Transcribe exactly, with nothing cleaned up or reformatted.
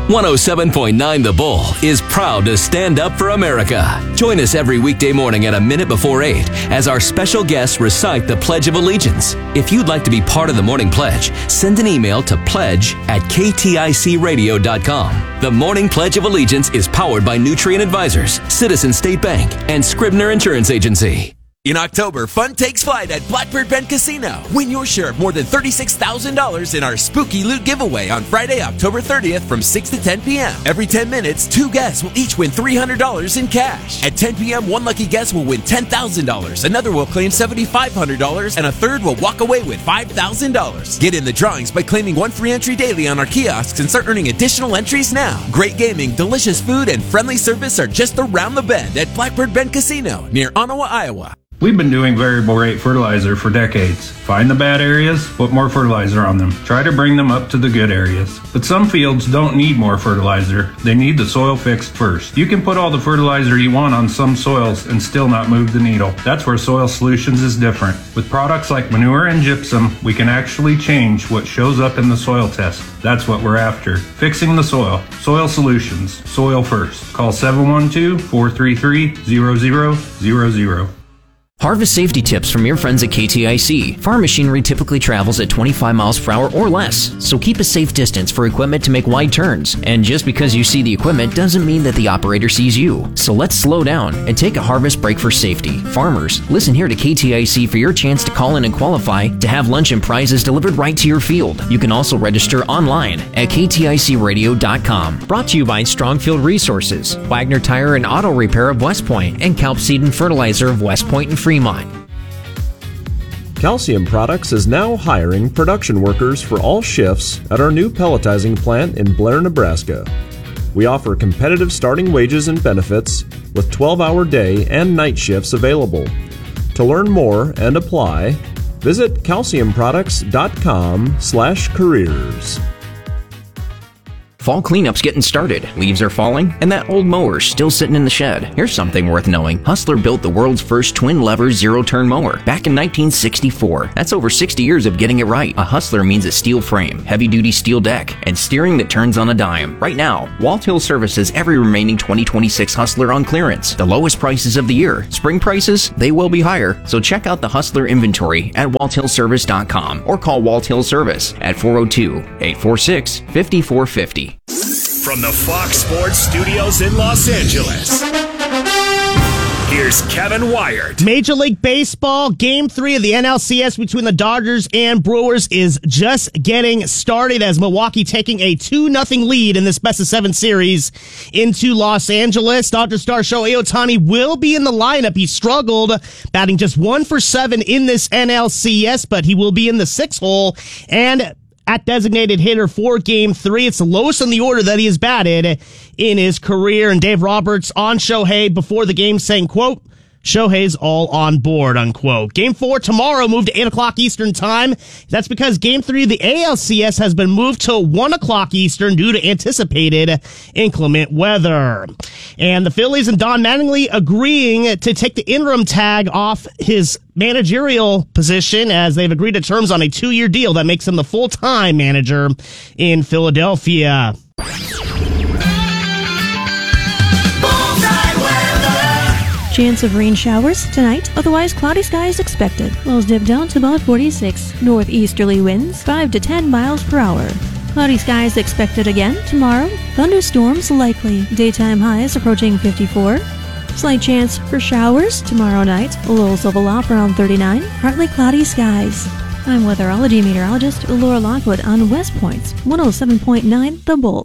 one oh seven point nine The Bull is proud to stand up for America. Join us every weekday morning at a minute before eight as our special guests recite the Pledge of Allegiance. If you'd like to be part of the Morning Pledge, send an email to pledge at k t i c radio dot com. The Morning Pledge of Allegiance is powered by Nutrient Advisors, Citizen State Bank, and Scribner Insurance Agency. In October, fun takes flight at Blackbird Bend Casino. Win your share of more than thirty-six thousand dollars in our Spooky Loot giveaway on Friday, October thirtieth from six to ten p.m. Every ten minutes, two guests will each win three hundred dollars in cash. At ten p.m., one lucky guest will win ten thousand dollars, another will claim seven thousand five hundred dollars, and a third will walk away with five thousand dollars. Get in the drawings by claiming one free entry daily on our kiosks and start earning additional entries now. Great gaming, delicious food, and friendly service are just around the bend at Blackbird Bend Casino near Ottawa, Iowa. We've been doing variable rate fertilizer for decades. Find the bad areas, put more fertilizer on them. Try to bring them up to the good areas. But some fields don't need more fertilizer. They need the soil fixed first. You can put all the fertilizer you want on some soils and still not move the needle. That's where Soil Solutions is different. With products like manure and gypsum, we can actually change what shows up in the soil test. That's what we're after. Fixing the soil. Soil Solutions. Soil first. Call seven one two, four three three, zero zero zero zero. Harvest safety tips from your friends at K T I C. Farm machinery typically travels at twenty-five miles per hour or less, so keep a safe distance for equipment to make wide turns. And just because you see the equipment doesn't mean that the operator sees you. So let's slow down and take a harvest break for safety. Farmers, listen here to K T I C for your chance to call in and qualify to have lunch and prizes delivered right to your field. You can also register online at k t i c radio dot com. Brought to you by Strongfield Resources, Wagner Tire and Auto Repair of West Point, and Kelp Seed and Fertilizer of West Point and Fremont. Calcium Products is now hiring production workers for all shifts at our new pelletizing plant in Blair, Nebraska. We offer competitive starting wages and benefits with twelve-hour day and night shifts available. To learn more and apply, visit calcium products dot com slash careers. Fall cleanup's getting started. Leaves are falling, and that old mower's still sitting in the shed. Here's something worth knowing. Hustler built the world's first twin-lever zero-turn mower back in nineteen sixty-four. That's over sixty years of getting it right. A Hustler means a steel frame, heavy-duty steel deck, and steering that turns on a dime. Right now, Walt Hill Service has every remaining twenty twenty-six Hustler on clearance. The lowest prices of the year. Spring prices, they will be higher. So check out the Hustler inventory at walt hill service dot com or call Walt Hill Service at four oh two, eight four six, five four five oh. From the Fox Sports Studios in Los Angeles, here's Kevin Wyatt. Major League Baseball, Game three of the N L C S between the Dodgers and Brewers is just getting started as Milwaukee taking a two nothing lead in this best-of-seven series into Los Angeles. Dodgers star Shohei Ohtani will be in the lineup. He struggled, batting just one for seven in this N L C S, but he will be in the sixth hole and at designated hitter for Game three. It's the lowest in the order that he has batted in his career. And Dave Roberts on Shohei before the game saying, quote, Shohei's all on board, unquote. Game four tomorrow moved to eight o'clock Eastern time. That's because Game three of the A L C S has been moved to one o'clock Eastern due to anticipated inclement weather. And the Phillies and Don Mattingly agreeing to take the interim tag off his managerial position as they've agreed to terms on a two-year deal that makes him the full-time manager in Philadelphia. Chance of rain showers tonight, otherwise cloudy skies expected. Lows dip down to about forty-six. Northeasterly winds five to ten miles per hour. Cloudy skies expected again tomorrow. Thunderstorms likely. Daytime highs approaching fifty-four. Slight chance for showers tomorrow night. Lows level off around thirty-nine. Partly cloudy skies. I'm weatherology meteorologist Laura Lockwood on West Point's one oh seven point nine The Bull.